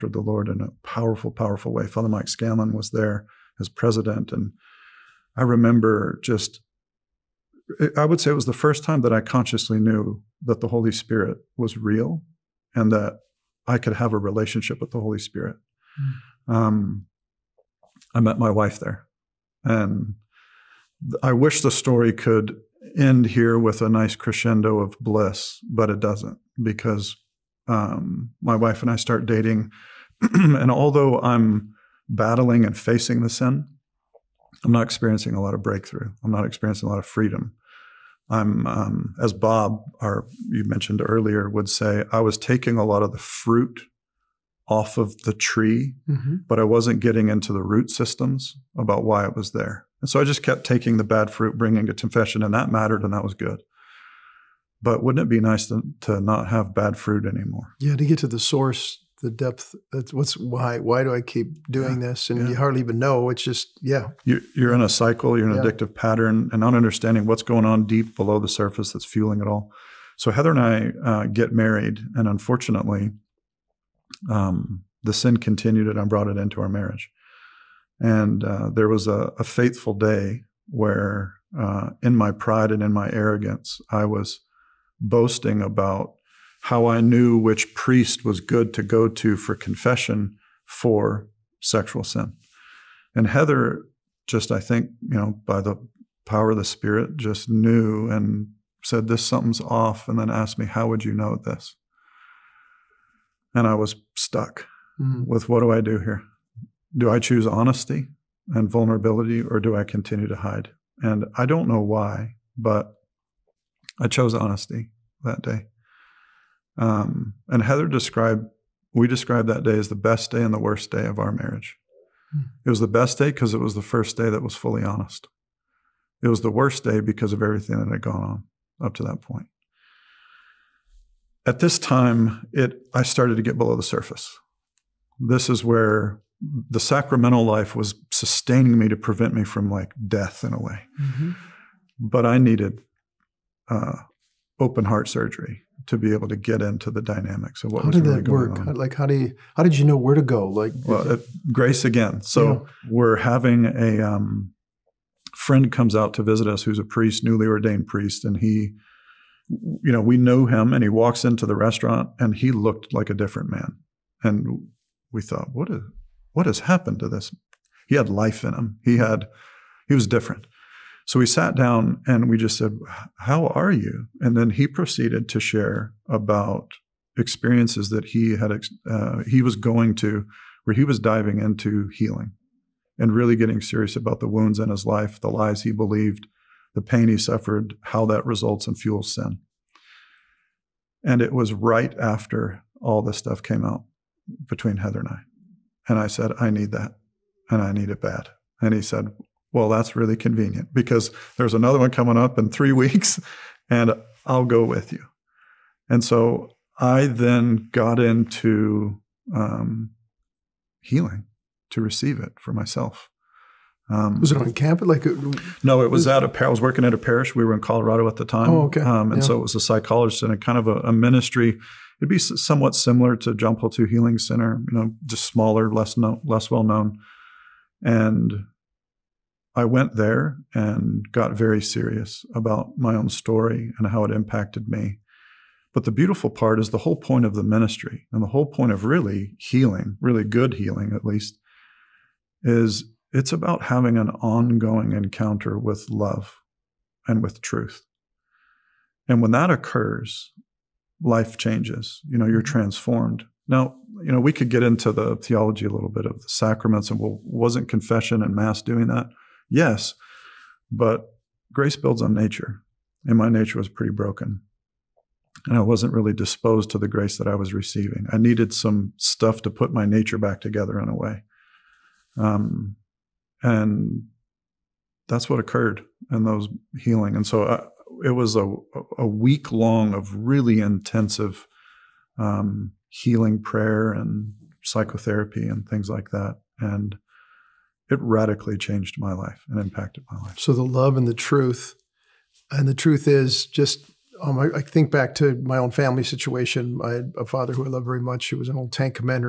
the Lord in a powerful, powerful way. Father Mike Scanlon was there as president. And I remember I would say it was the first time that I consciously knew that the Holy Spirit was real and that I could have a relationship with the Holy Spirit. I met my wife there. And I wish the story could end here with a nice crescendo of bliss, but it doesn't, because my wife and I start dating. And although I'm battling and facing the sin, I'm not experiencing a lot of breakthrough. I'm not experiencing a lot of freedom. I'm, as Bob, you mentioned earlier, would say, I was taking a lot of the fruit off of the tree, but I wasn't getting into the root systems about why it was there. And so I just kept taking the bad fruit, bringing it to confession, and that mattered, and that was good. But wouldn't it be nice to not have bad fruit anymore? Yeah, to get to the source, the depth. That's why do I keep doing this? And you hardly even know. It's just, You're in a cycle, you're in an addictive pattern, and not understanding what's going on deep below the surface that's fueling it all. So Heather and I get married, and unfortunately, the sin continued, and I brought it into our marriage. And there was a fateful day where in my pride and in my arrogance, I was boasting about how I knew which priest was good to go to for confession for sexual sin. And Heather just, I think, by the power of the Spirit, just knew and said, something's off, and then asked me, how would you know this? And I was stuck with, what do I do here? Do I choose honesty and vulnerability, or do I continue to hide? And I don't know why, but I chose honesty that day. And Heather we described that day as the best day and the worst day of our marriage. It was the best day because it was the first day that was fully honest. It was the worst day because of everything that had gone on up to that point. At this time, I started to get below the surface. This is where the sacramental life was sustaining me to prevent me from death in a way. But I needed open heart surgery to be able to get into the dynamics of what was really going on. How did that work? How did you know where to go? Grace again. So we're having a friend comes out to visit us who's a priest, newly ordained priest, and he, we know him, and he walks into the restaurant and he looked like a different man. And we thought, what has happened to this? He had life in him. He was different. So we sat down and we just said, how are you? And then he proceeded to share about experiences that he was going to, where he was diving into healing and really getting serious about the wounds in his life, the lies he believed, the pain he suffered, how that results and fuels sin. And it was right after all this stuff came out between Heather and I. And I said, I need that, and I need it bad. And he said, well, that's really convenient because there's another one coming up in 3 weeks, and I'll go with you. And so I then got into healing to receive it for myself. Was it on campus? No, it was I was working at a parish. We were in Colorado at the time. Oh, okay. So it was a psychologist and a kind of a ministry. It'd be somewhat similar to John Paul II Healing Center, just smaller, less well known. And I went there and got very serious about my own story and how it impacted me. But the beautiful part is the whole point of the ministry and the whole point of really healing, really good healing at least, is it's about having an ongoing encounter with love and with truth. And when that occurs, life changes. You're transformed. Now, we could get into the theology a little bit of the sacraments and wasn't confession and Mass doing that? Yes, but grace builds on nature, and my nature was pretty broken. And I wasn't really disposed to the grace that I was receiving. I needed some stuff to put my nature back together in a way. And that's what occurred in those healing. And so it was a week long of really intensive healing prayer and psychotherapy and things like that. And it radically changed my life and impacted my life. So the love and the truth is just, I think back to my own family situation. I had a father who I loved very much, who was an old tank commander.